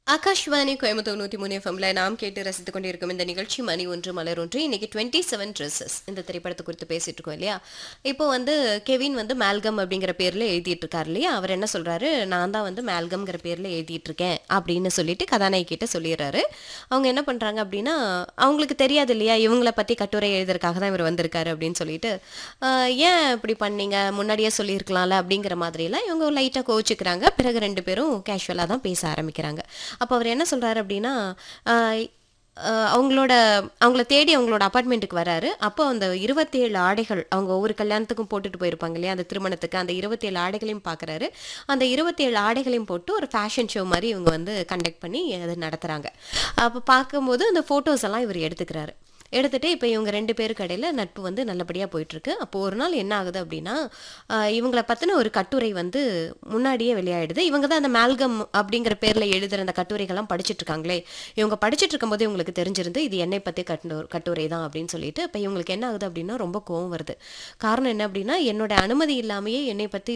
ஆகாஷ்வாணி கோயம்புத்தூர் 103 எஃப்எம்ல நாம் கேட்டு ரசித்துக் கொண்டிருக்கும் இந்த நிகழ்ச்சி மணி ஒன்று மலர் ஒன்று. இன்னைக்கு 27 ட்ரெஸ்ஸஸ் இந்த திரைப்படத்தை குறித்து பேசிட்டு இருக்கோம் இல்லையா? இப்போ வந்து கெவின் வந்து மேல்கம் அப்படிங்கிற பேர்ல எழுதிட்டு இருக்காரு இல்லையா? அவர் என்ன சொல்றாரு, நான் தான் வந்து மேல்கம்ங்கிற பேர்ல எழுதிட்டு இருக்கேன் அப்படின்னு சொல்லிட்டு கதாநாயகி கிட்ட சொல்லிடுறாரு. அவங்க என்ன பண்றாங்க அப்படின்னா, அவங்களுக்கு தெரியாது இல்லையா இவங்கள பத்தி கட்டுரை எழுதுறதுக்காக தான் இவர் வந்திருக்காரு அப்படின்னு சொல்லிட்டு, ஏன் இப்படி பண்ணீங்க முன்னாடியே சொல்லியிருக்கலாம்ல அப்படிங்கிற மாதிரிலாம் இவங்க லைட்டா கோவிச்சுக்கிறாங்க. பிறகு ரெண்டு பேரும் கேஷுவலா தான் பேச ஆரம்பிக்கிறாங்க. அப்போ அவர் என்ன சொல்றாரு அப்படின்னா, அ அவங்களோட அவங்கள தேடி அவங்களோட அபார்ட்மெண்ட்டுக்கு வராரு. அப்போ அந்த 27 ஆடைகள் அவங்க ஒவ்வொரு கல்யாணத்துக்கும் போட்டுட்டு போயிருப்பாங்க இல்லையா? அந்த திருமணத்துக்கு அந்த 27 ஆடைகளையும் பார்க்குறாரு. அந்த 27 ஆடைகளையும் போட்டு ஒரு ஃபேஷன் ஷோ மாரி இவங்க வந்து கண்டக்ட் பண்ணி அத நடத்துறாங்க. அப்போ பார்க்கும்போது அந்த ஃபோட்டோஸ் எல்லாம் இவர் எடுத்துக்கிறாரு. எடுத்துட்டு இப்போ இவங்க 2 பேருக்கு இடையில நட்பு வந்து நல்லபடியா போயிட்டுருக்கு. அப்போ ஒரு நாள் என்ன ஆகுது அப்படின்னா, இவங்கள பத்தின ஒரு கட்டுரை வந்து முன்னாடியே வெளியாயிடுது. இவங்க தான் அந்த மேல்கம் அப்படிங்கிற பேர்ல எழுதுற அந்த கட்டுரைகள்லாம் படிச்சுட்டு இருக்காங்களே, இவங்க படிச்சுட்டு இருக்கும்போதே இவங்களுக்கு தெரிஞ்சிருந்து, இது என்னை பத்தி கட்டுரை தான் அப்படின்னு சொல்லிட்டு, இப்ப இவங்களுக்கு என்ன ஆகுது அப்படின்னா, ரொம்ப கோவம் வருது. காரணம் என்ன அப்படின்னா, என்னோட அனுமதி இல்லாமயே என்னை பத்தி